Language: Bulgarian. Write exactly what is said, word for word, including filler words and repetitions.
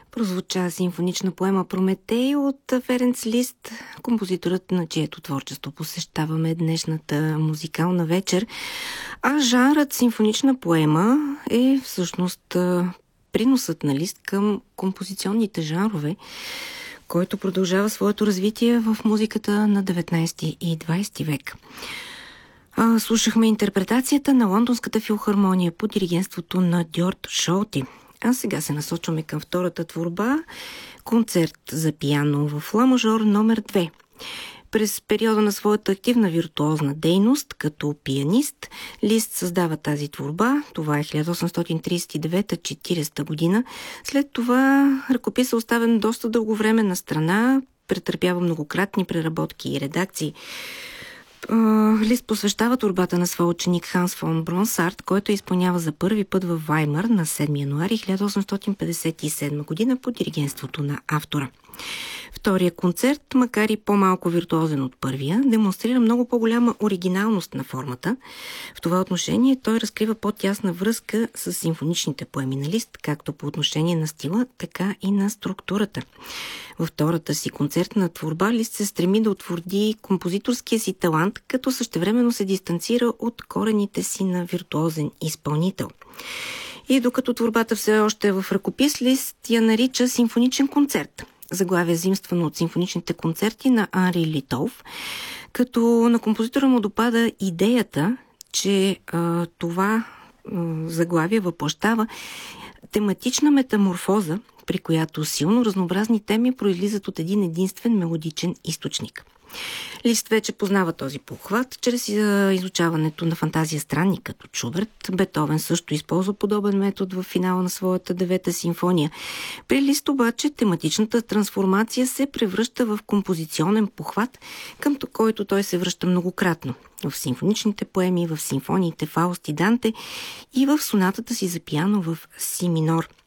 Прозвуча симфонична поема Прометей от Ференц Лист, композиторът, на чието творчество посещаваме днешната музикална вечер. А жанрът симфонична поема е всъщност приносът на Лист към композиционните жанрове, който продължава своето развитие в музиката на деветнайсети и двайсети век. А, слушахме интерпретацията на Лондонската филхармония под диригентството на Дьорд Шолти. А сега се насочваме към втората творба – концерт за пиано в ла мажор номер две. През периода на своята активна виртуозна дейност като пианист, Лист създава тази творба. Това е хиляда осемстотин трийсет и девета до четирийсета година. След това ръкописът е оставен доста дълго време на страна, претърпява многократни преработки и редакции. Лист посвещава творбата на своя ученик Ханс фон Бронсарт, който изпълнява за първи път във Ваймар на седми януари хиляда осемстотин петдесет и седма година под диригентството на автора. Втория концерт, макар и по-малко виртуозен от първия, демонстрира много по-голяма оригиналност на формата. В това отношение той разкрива по-тясна връзка с симфоничните поеми на Лист, както по отношение на стила, така и на структурата. Във втората си концертна творба Лист се стреми да утвърди композиторския си талант, като същевременно се дистанцира от корените си на виртуозен изпълнител. И докато творбата все още е в ръкопис, Лист я нарича симфоничен концерт. Заглавие заимствано от симфоничните концерти на Анри Литов, като на композитора му допада идеята, че а, това а, заглавие въплъщава тематична метаморфоза, при която силно разнообразни теми произлизат от един единствен мелодичен източник. Лист вече познава този похват чрез изучаването на фантазия странни като Шуберт. Бетовен също използва подобен метод в финала на своята девета симфония. При Лист обаче тематичната трансформация се превръща в композиционен похват, към който той се връща многократно. В симфоничните поеми, в симфониите Фауст и Данте и в сонатата си за пиано в си минор.